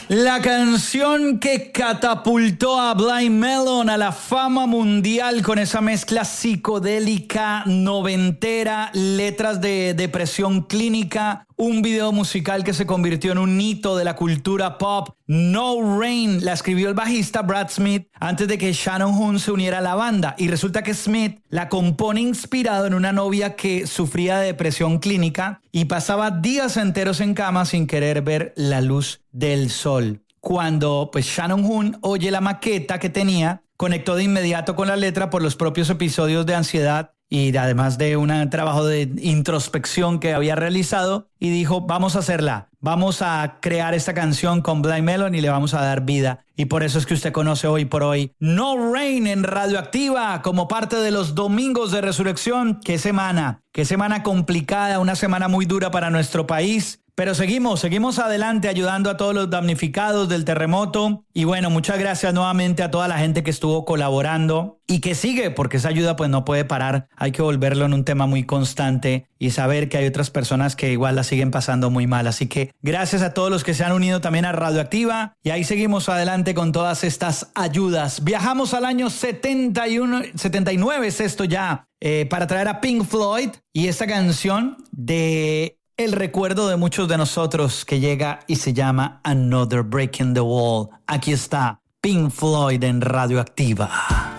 La canción que catapultó a Blind Melon a la fama mundial con esa mezcla psicodélica, noventera, letras de depresión clínica, un video musical que se convirtió en un hito de la cultura pop. No Rain la escribió el bajista Brad Smith antes de que Shannon Hoon se uniera a la banda, y resulta que Smith la compone inspirado en una novia que sufría de depresión clínica y pasaba días enteros en cama sin querer ver la luz del sol. Cuando pues Shannon Hoon oye la maqueta que tenía, conectó de inmediato con la letra por los propios episodios de ansiedad y además de un trabajo de introspección que había realizado, y dijo, vamos a hacerla, vamos a crear esta canción con Blind Melon y le vamos a dar vida. Y por eso es que usted conoce hoy por hoy No Rain en Radioactiva como parte de los Domingos de Resurrección. Qué semana complicada, una semana muy dura para nuestro país. Pero seguimos adelante ayudando a todos los damnificados del terremoto. Y bueno, muchas gracias nuevamente a toda la gente que estuvo colaborando y que sigue, porque esa ayuda pues no puede parar. Hay que volverlo en un tema muy constante y saber que hay otras personas que igual la siguen pasando muy mal. Así que gracias a todos los que se han unido también a Radioactiva, y ahí seguimos adelante con todas estas ayudas. Viajamos al año 79 es esto ya, para traer a Pink Floyd y esta canción de el recuerdo de muchos de nosotros que llega y se llama Another Break in the Wall. Aquí está Pink Floyd en Radioactiva.